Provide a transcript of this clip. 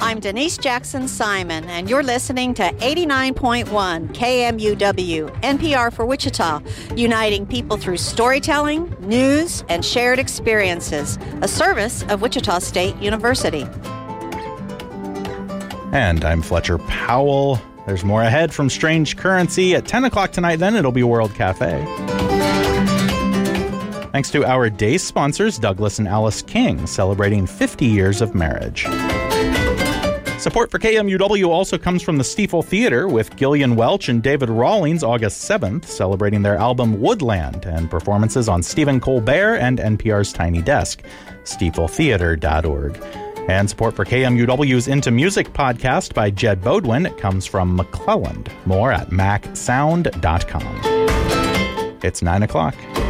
I'm Denise Jackson Simon, and you're listening to 89.1 KMUW, NPR for Wichita, uniting people through storytelling, news, and shared experiences, a service of Wichita State University. And I'm Fletcher Powell. There's more ahead from Strange Currency at 10 o'clock tonight. Then it'll be World Cafe. Thanks to our day sponsors, Douglas and Alice King, celebrating 50 years of marriage. Support for KMUW also comes from the Stiefel Theater with Gillian Welch and David Rawlings August 7th, celebrating their album Woodland, and performances on Stephen Colbert and NPR's Tiny Desk, stiefeltheater.org. And support for KMUW's Into Music podcast by Jed Bodwin. It comes from McClelland. More at macsound.com. It's 9 o'clock.